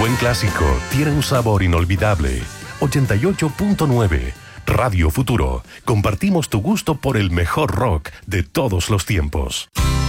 buen clásico tiene un sabor inolvidable. 88.9 Radio Futuro. Compartimos tu gusto por el mejor rock de todos los tiempos.